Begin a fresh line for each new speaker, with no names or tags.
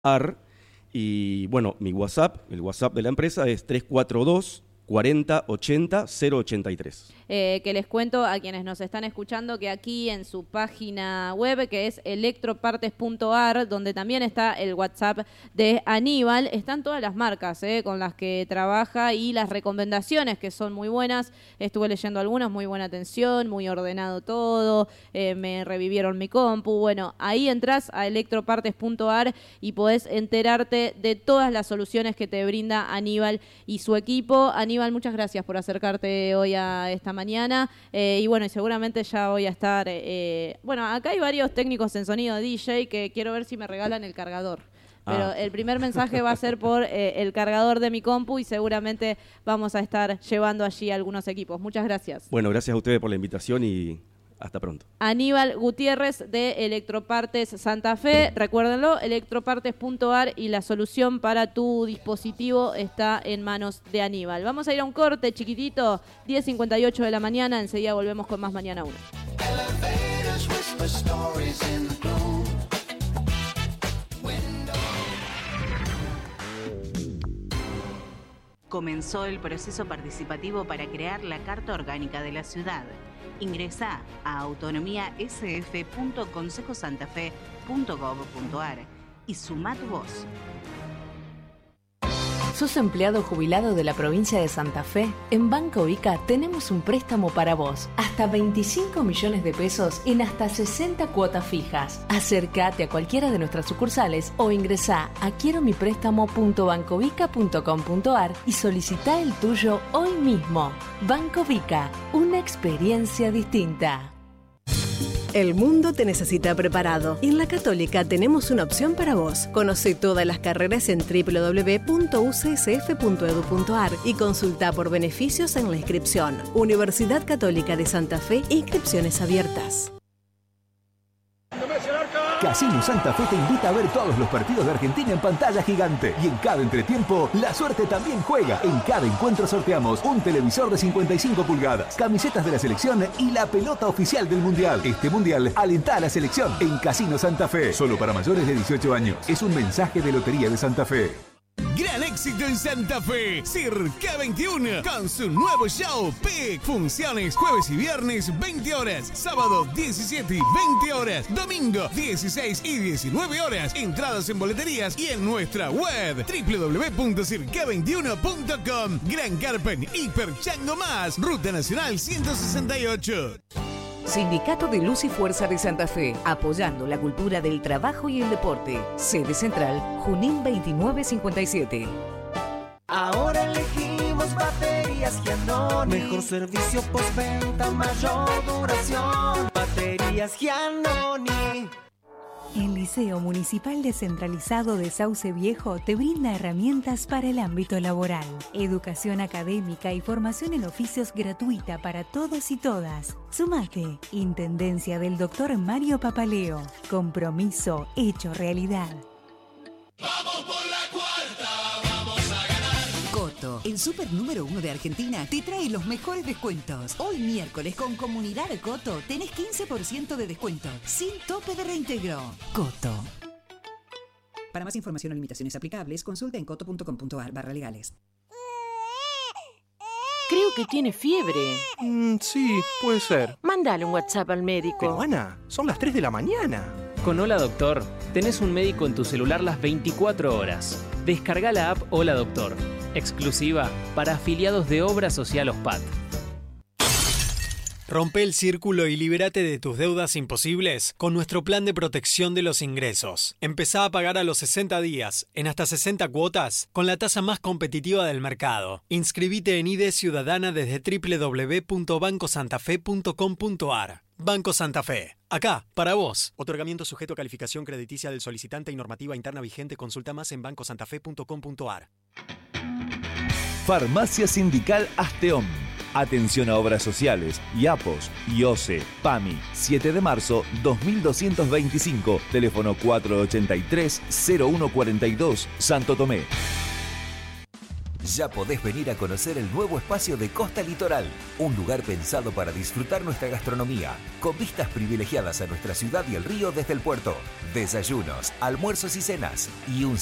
AR. Y bueno, mi WhatsApp, el WhatsApp de la empresa es 342 40 80 083.
Que les cuento a quienes nos están escuchando que aquí en su página web, que es electropartes.ar, donde también está el WhatsApp de Aníbal, están todas las marcas con las que trabaja y las recomendaciones, que son muy buenas. Estuve leyendo algunas, muy buena atención, muy ordenado todo, me revivieron mi compu. Bueno, ahí entras a electropartes.ar y podés enterarte de todas las soluciones que te brinda Aníbal y su equipo. Aníbal, muchas gracias por acercarte hoy a esta mañana. Y bueno, y seguramente ya voy a estar... bueno, acá hay varios técnicos en sonido DJ que quiero ver si me regalan el cargador. Pero el primer mensaje va a ser por el cargador de mi compu y seguramente vamos a estar llevando allí algunos equipos. Muchas gracias.
Bueno, gracias a ustedes por la invitación y hasta pronto.
Aníbal Gutiérrez de Electropartes Santa Fe. Recuérdenlo, electropartes.ar, y la solución para tu dispositivo está en manos de Aníbal. Vamos a ir a un corte chiquitito, 10:58 de la mañana. Enseguida volvemos con más Mañana 1.
Comenzó el proceso participativo para crear la Carta Orgánica de la Ciudad. Ingresá a autonomiasf.consejosantafe.gov.ar y sumá tu voz.
¿Sos empleado jubilado de la provincia de Santa Fe? En Banco Vica tenemos un préstamo para vos. Hasta 25 millones de pesos en hasta 60 cuotas fijas. Acércate a cualquiera de nuestras sucursales o ingresá a quieromiprestamo.bancovica.com.ar y solicitá el tuyo hoy mismo. Banco Vica, una experiencia distinta.
El mundo te necesita preparado y en la Católica tenemos una opción para vos. Conoce todas las carreras en www.ucsf.edu.ar y consulta por beneficios en la inscripción. Universidad Católica de Santa Fe, inscripciones abiertas.
Casino Santa Fe te invita a ver todos los partidos de Argentina en pantalla gigante. Y en cada entretiempo, la suerte también juega. En cada encuentro sorteamos un televisor de 55 pulgadas, camisetas de la selección y la pelota oficial del Mundial. Este Mundial alenta a la selección en Casino Santa Fe. Solo para mayores de 18 años. Es un mensaje de Lotería de Santa Fe.
Gran éxito en Santa Fe, Circa 21, con su nuevo show PIC. Funciones jueves y viernes 20 horas, sábado 17 y 20 horas, domingo 16 y 19 horas. Entradas en boleterías y en nuestra web www.circa21.com. Gran Carpen, Hiper Chango Más, Ruta Nacional 168.
Sindicato de Luz y Fuerza de Santa Fe, apoyando la cultura del trabajo y el deporte. Sede central, Junín 2957.
Ahora elegimos baterías Giannoni. Mejor servicio postventa, mayor duración. Baterías Giannoni.
El Liceo Municipal Descentralizado de Sauce Viejo te brinda herramientas para el ámbito laboral, educación académica y formación en oficios gratuita para todos y todas. Sumate. Intendencia del Dr. Mario Papaleo. Compromiso hecho realidad.
¡Vamos por la cuarta! ¡Vamos a ganar!
Coto, el super número 1 de Argentina, te trae los mejores descuentos. Hoy miércoles con Comunidad Coto tenés 15% de descuento, sin tope de reintegro. Coto.
Para más información o limitaciones aplicables, consulta en coto.com.ar/legales.
Creo que tiene fiebre.
Sí, puede ser.
Mándale un WhatsApp al médico.
Pero Ana, son las 3 de la mañana.
Con Hola Doctor, tenés un médico en tu celular las 24 horas. Descarga la app Hola Doctor, exclusiva para afiliados de Obra Social OSPAT.
Rompe el círculo y libérate de tus deudas imposibles con nuestro plan de protección de los ingresos. Empezá a pagar a los 60 días, en hasta 60 cuotas, con la tasa más competitiva del mercado. Inscribite en ID Ciudadana desde www.bancosantafe.com.ar. Banco Santa Fe. Acá, para vos. Otorgamiento sujeto a calificación crediticia del solicitante y normativa interna vigente. Consulta más en bancosantafe.com.ar.
Farmacia Sindical Asteón. Atención a obras sociales, IAPOS, IOSE, PAMI, 7 de marzo 2225, teléfono 483-0142, Santo Tomé. Ya podés venir a conocer el nuevo espacio de Costa Litoral, un lugar pensado para disfrutar nuestra gastronomía, con vistas privilegiadas a nuestra ciudad y el río desde el puerto, desayunos, almuerzos y cenas, y un